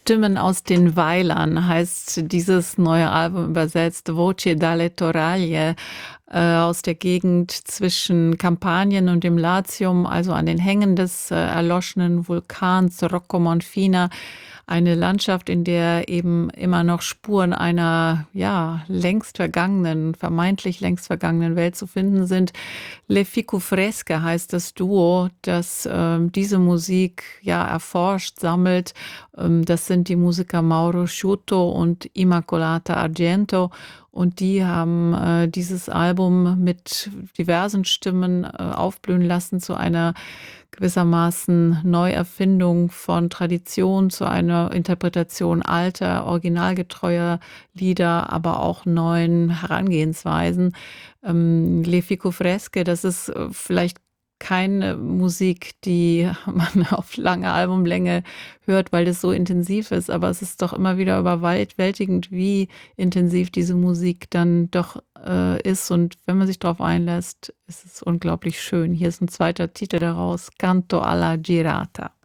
Stimmen aus den Weilern heißt dieses neue Album übersetzt, Voci dalle Toraglie, aus der Gegend zwischen Kampanien und dem Latium, also an den Hängen des erloschenen Vulkans Rocco Monfina. Eine Landschaft, in der eben immer noch Spuren einer, ja, längst vergangenen, vermeintlich längst vergangenen Welt zu finden sind. Le Ficufresche heißt das Duo, das diese Musik ja erforscht, sammelt. Das sind die Musiker Mauro Sciutto und Immacolata Argento. Und die haben dieses Album mit diversen Stimmen aufblühen lassen zu einer gewissermaßen Neuerfindung von Tradition, zu einer Interpretation alter, originalgetreuer Lieder, aber auch neuen Herangehensweisen. Le Ficufresche, das ist vielleicht keine Musik, die man auf lange Albumlänge hört, weil das so intensiv ist, aber es ist doch immer wieder überwältigend, wie intensiv diese Musik dann doch ist, und wenn man sich darauf einlässt, ist es unglaublich schön. Hier ist ein zweiter Titel daraus, Canto alla Girata.